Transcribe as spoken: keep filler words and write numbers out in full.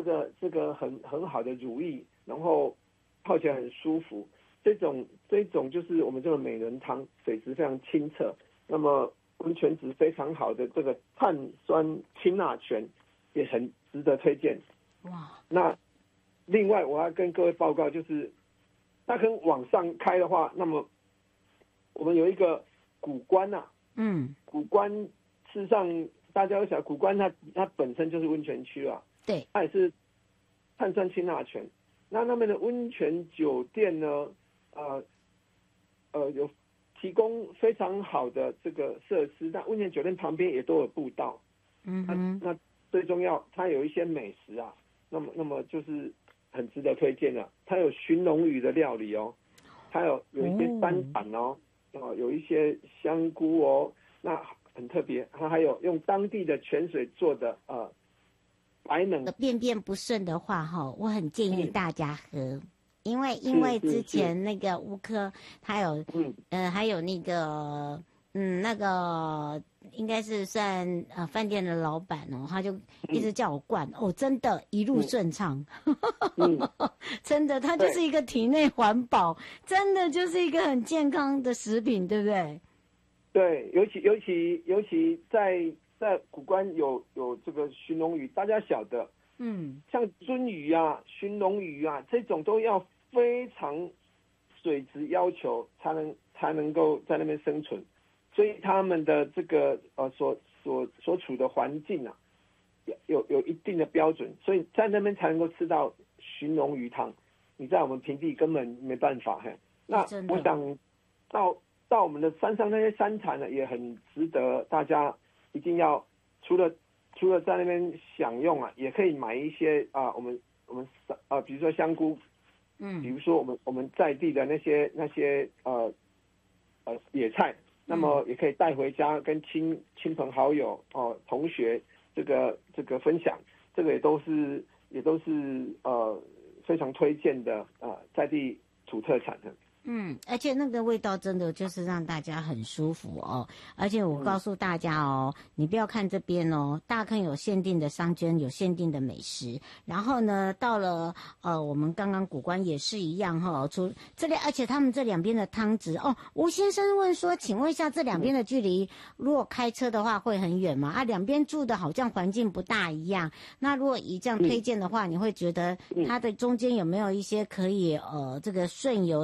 个这个很很好的乳液，然后泡起来很舒服。这种这种就是我们这个美人汤，水质非常清澈，那么温泉质非常好的这个碳酸氢钠泉也很值得推荐。 哇！ 那另外我要跟各位报告，就是那跟往上开的话，那么我们有一个古关啊， 嗯， 古关事实上大家都晓得，古关它它本身就是温泉区啊， 对， 它也是碳酸氢钠泉。那那边的温泉酒店呢？呃，呃，有提供非常好的这个设施，那温泉酒店旁边也都有步道。 嗯哼， 那那最重要，它有一些美食啊，那么那么就是很值得推荐的。它有鲟龙鱼的料理哦，它有有一些山产哦，哦、呃，有一些香菇哦，那很特别。它还有用当地的泉水做的呃白冷。 便便不顺的话，哈，我很建议大家喝。嗯，因为因为是是之前那个乌科他有嗯呃还有那个嗯那个应该是算呃饭店的老板哦，他就一直叫我灌、嗯、哦，真的一路顺畅，嗯，真的，它就是一个体内环保，真的就是一个很健康的食品，对不对？ 对，尤其尤其尤其在在古关有有这个鲟龙鱼，大家晓得， 嗯， 像鳟鱼啊、鲟龙鱼啊这种都要非常水质要求才能才能够在那边生存，所以他们的这个呃所所所处的环境啊，有有有一定的标准，所以在那边才能够吃到鲟龙鱼汤。你在我们平地根本没办法嘿。那我想到到我们的山上那些山产呢，也很值得大家一定要除了除了在那边享用啊，也可以买一些啊，我们我们啊，比如说香菇。嗯，比如说我们我们在地的那些那些呃呃野菜，那么也可以带回家跟亲亲朋好友哦、呃、同学这个这个分享，这个也都是也都是呃非常推荐的呃在地土特产的。 嗯，而且那个味道真的就是让大家很舒服哦。而且我告诉大家哦，嗯、你不要看这边哦，大坑有限定的商圈，有限定的美食。然后呢，到了呃，我们刚刚古关也是一样哈、哦。除这里，而且他们这两边的汤汁哦，吴先生问说，请问一下这两边的距离，如果开车的话会很远吗？啊，两边住的好像环境不大一样。那如果以这样推荐的话，嗯、你会觉得它的中间有没有一些可以呃这个顺游